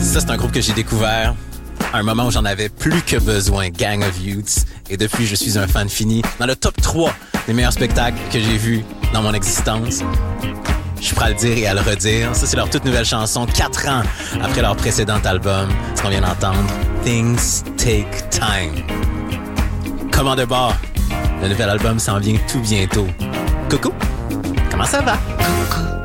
Ça, c'est un groupe que j'ai découvert à un moment où j'en avais plus que besoin, Gang of Youths. Et depuis, je suis un fan fini. Dans le top 3 des meilleurs spectacles que j'ai vus dans mon existence. Je suis prêt à le dire et à le redire. Ça, c'est leur toute nouvelle chanson, 4 ans après leur précédent album. Ce qu'on vient d'entendre, Things Take Time. Comment de bord, le nouvel album s'en vient tout bientôt. Coucou, comment ça va? Coucou.